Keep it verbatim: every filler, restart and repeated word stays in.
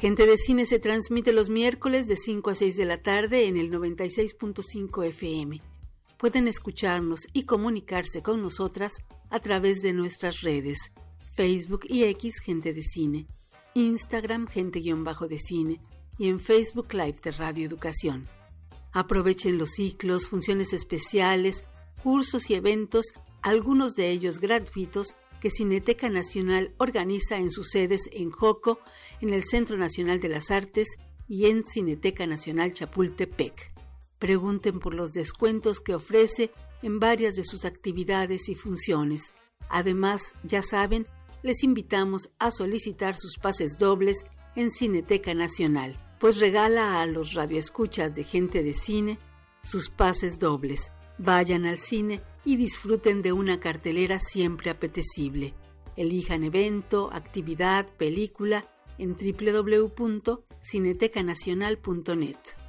Gente de Cine se transmite los miércoles de cinco a seis de la tarde en el noventa y seis punto cinco F M. Pueden escucharnos y comunicarse con nosotras a través de nuestras redes, Facebook y X Gente de Cine, Instagram Gente-de Cine y en Facebook Live de Radio Educación. Aprovechen los ciclos, funciones especiales, cursos y eventos, algunos de ellos gratuitos, que Cineteca Nacional organiza en sus sedes en Joco, en el Centro Nacional de las Artes y en Cineteca Nacional Chapultepec. Pregunten por los descuentos que ofrece en varias de sus actividades y funciones. Además, ya saben, les invitamos a solicitar sus pases dobles en Cineteca Nacional, pues regala a los radioescuchas de Gente de Cine sus pases dobles. Vayan al cine y disfruten de una cartelera siempre apetecible. Elijan evento, actividad, película en doble u doble u doble u punto cineteca nacional punto net.